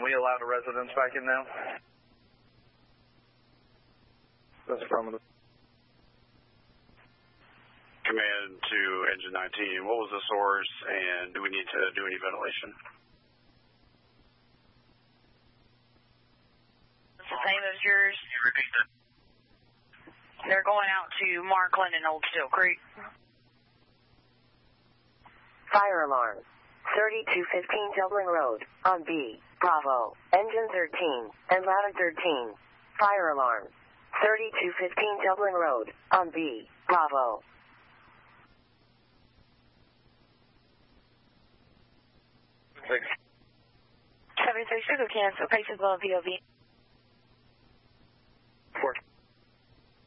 Can we allow the residents back in now? That's affirmative. Command to engine 19, what was the source, and do we need to do any ventilation? It's the same as yours. Can you repeat that? They're going out to Markland and Old Steel Creek. Fire alarm. 3215 Dublin Road, on B, Bravo, engine 13, and ladder 13. Fire alarm. 3215 Dublin Road, on B, Bravo. Thanks. 736 cancel, patients on VOV. 4.